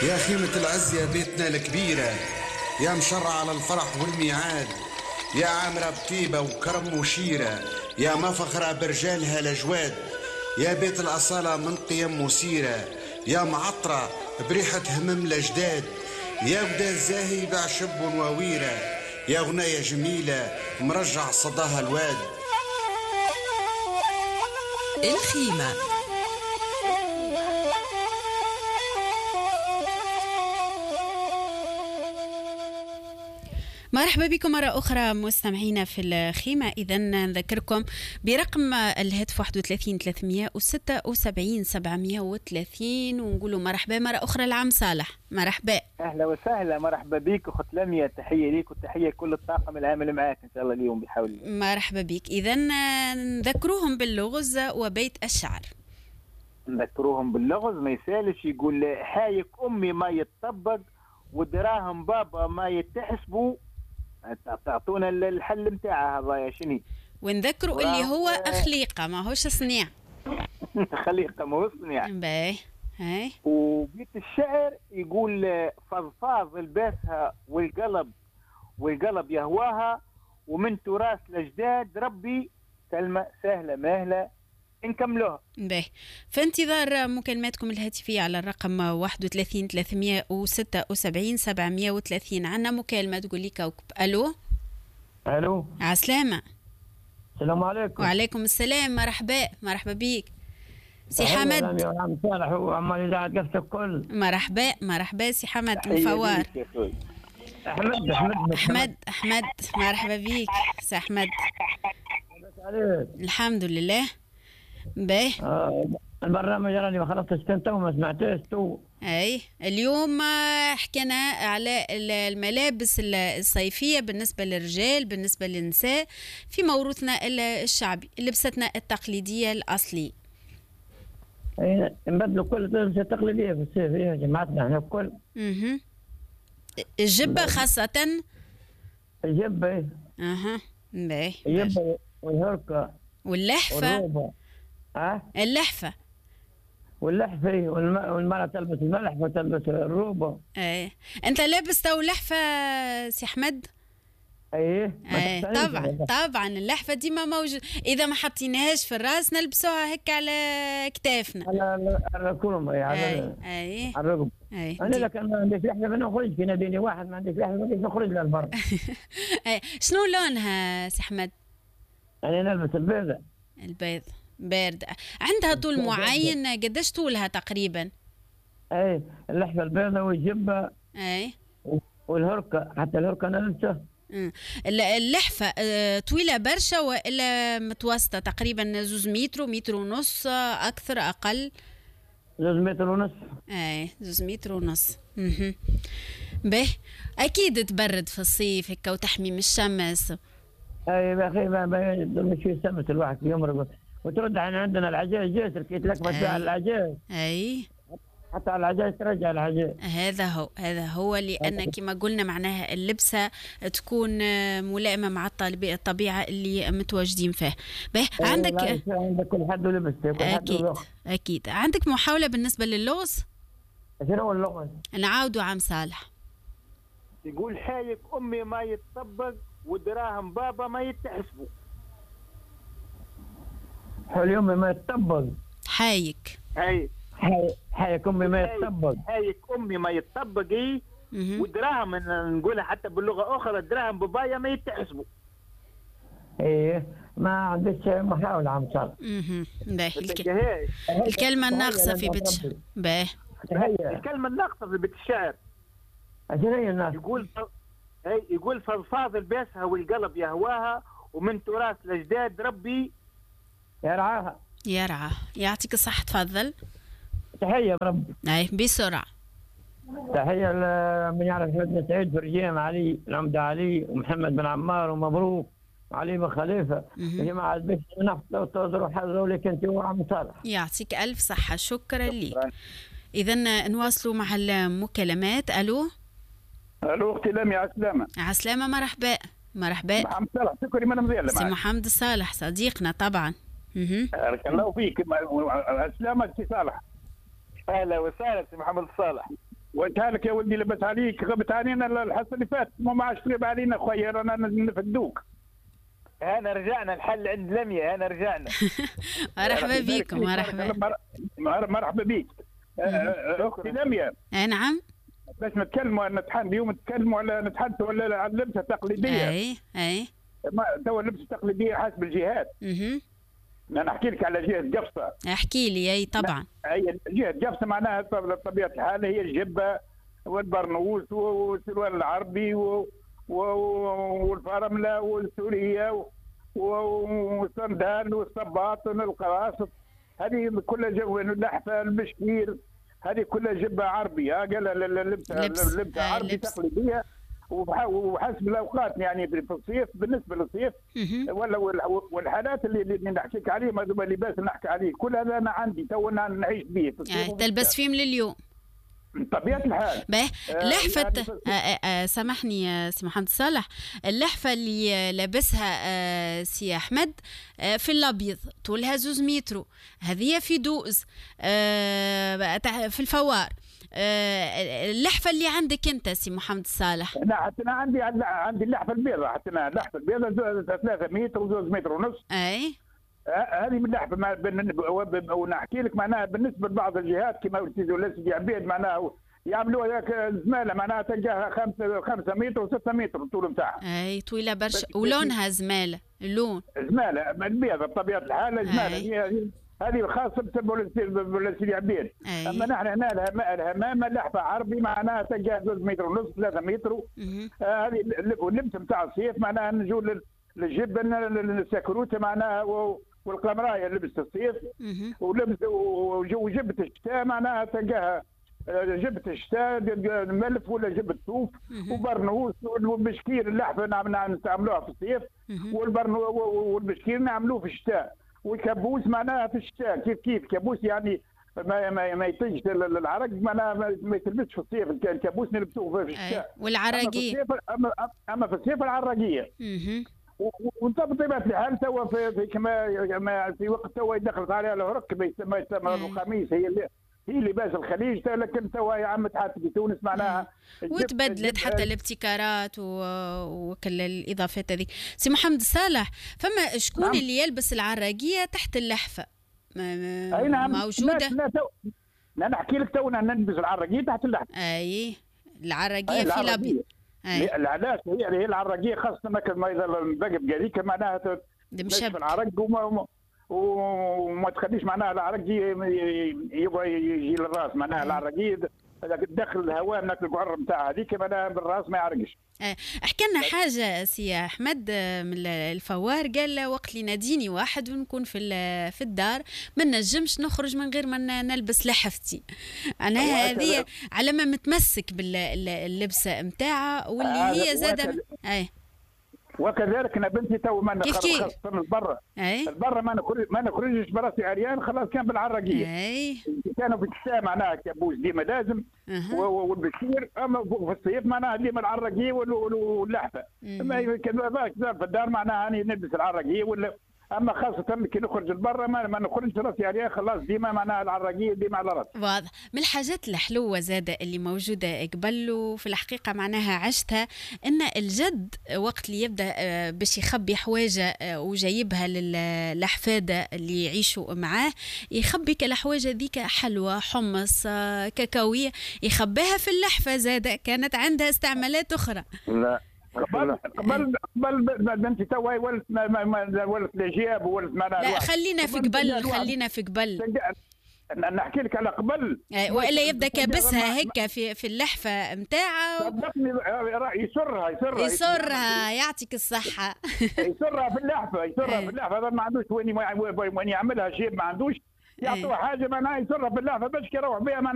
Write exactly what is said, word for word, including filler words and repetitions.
يا خيمة العز يا بيتنا الكبيرة، يا مشرع على الفرح والميعاد، يا عامرة بطيبة وكرم وشيرة، يا ما فخرة برجالها الأجواد، يا بيت الأصالة من قيم وسيرة، يا معطرة بريحة همم الأجداد، يا ودا الزاهي بعشب وويرة، يا غناية جميلة مرجع صداها الواد. الخيمة. مرحبا بكم مرة أخرى مستمعينا في الخيمة. إذا نذكركم برقم الهاتف واحد وثلاثين ثلاثمية وستة وسبعين سبعمية وثلاثين ونقولوا مرحبا مرة أخرى لعم صالح. مرحبا. أهلا وسهلا، مرحبا بك أخت لميا، تحية ليك وتحية كل الطاقم العامل معك إن شاء الله اليوم بحول الله. مرحبا بك. إذا نذكروهم باللغز وبيت الشعر. نذكروهم باللغز ما يسالش، يقول حايك أمي ما يتطبق ودراهم بابا ما يتحسبوا، تعطونا الحل متاعها هذا يا شني. ونذكروا اللي هو أخليقة ما هوش صنيع. خليقة ما هو صنيع. باهي هاي. وبيت الشعر يقول فضفاض الباسها والقلب والقلب يهواها، ومن تراث الأجداد ربي كلمة سهلة ماهلة نكملوها. باهي، في انتظار مكالماتكم الهاتفية على الرقم واحد وثلاثين ثلاثمية وستة وسبعين سبعمية وثلاثين. عنا مكالمة تقول لي كوكب. ألو. ألو. عسلامة. السلام عليكم. وعليكم السلام. مرحبا مرحبا بيك سي حمد. عم صالح وعمال إذاعة قفة الكل. مرحبا مرحبا سي حمد مفوار. أحمد أحمد أحمد أحمد مرحبا بيك سي أحمد. الحمد لله. باهي. آه البرنامج راني ما خلصتش كنت وما سمعتوش تو. اي اليوم حكينا على الملابس الصيفية بالنسبة للرجال بالنسبة للنساء في موروثنا الشعبي، لبستنا التقليدية الأصلية. اي نبدلوا كل لبسة تقليدية في الصيف يا جماعتنا احنا الكل. اها الجبة خاصة. الجبة. اها باهي. الجبة والهركة واللحفة. والروبة. أه؟ اللحفة واللحفة والمرأة تلبس اللحفة وتلبس الروبة. ايه انت لابس تو لحفة سي احمد؟ ايه, ايه طبعا طبعا اللحفة ديما موجود، اذا ما حطيناهاش في الراس نلبسوها هيك على كتافنا على الكرم على ايه على الرقبة. ايه انا لك ما عنديش لحفة ما نخرج، في ناديني واحد ما عنديش لحفة ما نخرج للبر. ايه شنو لونها سي احمد؟ انا نلبس البيضة. البيض بارد. عندها طول معين؟ قديش طولها تقريبا؟ اي اللحفة البيضة والجبة. اي والهركة، حتى الهركة نلبسها. اللحفة طويلة برشا وإلا متوسطة تقريبا زوز متر متر ونص أكثر أقل؟ زوز متر ونص. اي زوز متر ونص. اها به أكيد تبرد في الصيف هكا وتحمي من الشمس. اي يا اخي ما شوي سمت الواحد في يوم وترد عن عندنا العجاز جسر كي تلقفت على العجاز. اي حتى على العجاز ترجع العجاز. هذا هو هذا هو لأن كما قلنا معناها اللبسة تكون ملائمة مع الطبيعة اللي متواجدين فيها. به عندك عندك كل حد ولبس. أكيد أكيد. عندك محاولة بالنسبة للغز؟ شنو هو اللغز؟ نعاودوا عم صالح. يقول حايك أمي ما يتطبق ودراهم بابا ما يتحسبوا. حول يومي ما يتطبق. حايك هاي حايك أمي ما يتطبق. حايك أمي ما يتطبق إيه ودراهم نقولها حتى باللغة أخرى دراهم بابايا ما يتحسبوا. إيه ما عندش محاولة عم صار. اها باهي. الكلمة الناقصة في بيت الشعر. باهي الكلمة الناقصة في بيت الشعر. شنو هي الناقصة؟ يقول اي يقول فضفاض الباسها والقلب يهواها، ومن تراث الأجداد ربي يرعاها. يرعى. يعطيك الصحة. تفضل. تحية بربي. اي بسرعة. تحية من يعرف أحمد بن سعيد فرجيم علي العمدة علي ومحمد بن عمار ومبروك علي بن خليفة جماعة البيت نفط لو توزروا حذروا لك أنت وعم صالح. يعطيك ألف صحة. شكرا لك. إذا نواصلوا مع المكالمات. ألو. الو اختي لميا. عسلامة. عسلامة. مرحبا مرحبا. محمد صالح شكري ما مزيان سي محمد صالح صديقنا طبعا. اها بارك الله فيك. عسلامة سي صالح. اهلا وسهلا سي محمد صالح. وانت لك يا ولدي لبس عليك غبت علينا الحصه اللي فاتت ما عادش تغيب علينا خويا رانا نفدوك. هنا رجعنا الحل عند لميا هنا رجعنا. مرحبا بكم مرحبا مرحبا بك اختي لميا. نعم باش نتكلموا نتحن اليوم نتكلموا على نتحدثوا على اللبسه التقليديه. اي اي تو اللبسه التقليديه حسب الجهات. اها انا نحكي لك على جهه قفصه. احكي لي. اي طبعا. اي جهه قفصه معناها بطبيعه الحال هي الجبه والبرنوس والسروال العربي والفرمله والسوريه والصندال والصباط والقراصط، هذه كلها جو اللحفه المشكير، هذه كلها جبه عربيه. قال اللبسه اللبسه عربي تقليديه وحسب الاوقات، يعني في الصيف بالنسبه للصيف ولا والحالات اللي, اللي نحكي لك عليهم هذوما اللباس نحكي عليه كل هذا انا عندي تو نعيش به في الصيف. يعني تلبس فيهم لليوم بطبيعه الحال. باهي لحفه آه آه آه سامحني يا سي محمد صالح، اللحفه اللي لابسها آه سي احمد آه في الابيض طولها زوز مترو، هذه في دوز آه في الفوار. آه اللحفه اللي عندك انت سي محمد صالح؟ لا حتى انا عندي عندي اللحفه البيضاء، حتى انا اللحفه البيضاء ثلاثة متر وزوز متر ونص. اي هذه من اللحفه ونحكي لك معناها بالنسبه لبعض الجهات كما قلت ولا سيدي عبيد معناها يعملوا هذاك زماله معناها تلقاها خمسة خمسة متر وستة متر الطول نتاعها. اي طويله برشا ولونها زماله اللون زماله البيضاء بطبيعه الحال زماله. هذه الخاصه بسبب سيدي عبيد. اما نحن هنا الهمامه لحفه عربي معناها تلقاها زوج متر ونص ثلاثة متر. هذه اللبس نتاع الصيف معناها نجوا للجبن السكروته معناها والقمرايه لبس الصيف ولبس وجبه الشتاء معناها تلقاها جبه الشتاء ملف ولا جبه صوف وبرنوس والبشكير اللحفه نستعملوها في الصيف والبشكير نعملوه في الشتاء والكابوس معناها في الشتاء كيف كيف كابوس يعني ما ما ما يتجش العرق معناها ما يتلبسش في الصيف الكابوس نلبسوه في الشتاء. والعراقيه اما اما في الصيف العراقيه. وانت بطبيعه الحال توا في كما في وقت توا دخلت عليها العرق ما يسمى القميص هي اللي هي لباس الخليج، لكن توا يا عم تحط في تونس معناها وتبدلت حتى الابتكارات وكل الاضافات هذه. سي محمد صالح فما شكون نعم. اللي يلبس العراقيه تحت اللحفه اي نعم موجوده؟ لا تو انا نحكي لك تو نلبس العراقيه تحت اللحفه. اي العراقيه في الابيض. علاش هي هي العراقيه خاصه ما اذا باقي بقاليك معناها تمشي في العرق وما وما تخليش معناها العرق يبغى يجي للراس معناها العراقيه تدخل الهواء من القعر نتاعها هذيك معناها بالراس ما يعرقش. احكي لنا حاجه سي احمد من الفوار، قال وقت اللي ناديني واحد ونكون في في الدار ما نجمش نخرج من غير ما نلبس لحفتي. انا هذه على ما متمسك باللبسه نتاعها واللي هي زاده. اي وكذلك انا بنتي تو ما نخرج برا برا ما نخرج ما نخرجش براسي عريان خلاص كان بالعراقيه. اي كانوا في الشتاء معناها كابوس ديما لازم أه. والبشير اما في الصيف معناها ديما العراقيه واللحفه. اما كذا في الدار معناها اني نلبس العراقيه ولا اما خاصه كي نخرج لبرا ما, ما نخرجش راسي عليها خلاص ديما معناها العراقيه ديما على راسي. واضح. من الحاجات الحلوه زاده اللي موجوده قبل وفي الحقيقه معناها عشتها ان الجد وقت اللي يبدا باش يخبي حواجه وجايبها للحفاده اللي يعيشوا معاه يخبي كالحواجه ذيك حلوه حمص كاكاويه يخبيها في اللحفه زاده كانت عندها استعمالات اخرى. لا قبل قبل قبل بنتي توي ولت ولت الجياب ولت لا خلينا في قبل خلينا في قبل نحكي لك على قبل والا يبدا كابسها هيك في في اللحفه نتاعها صدقني يسرها يسرها يسرها يعطيك الصحه يسرها في اللحفه يسرها في اللحفه هذا ما عندوش وين وين يعملها شيء ما عندوش يعطوه حاجه معناها يسرها في اللحفه باش كي يروح بها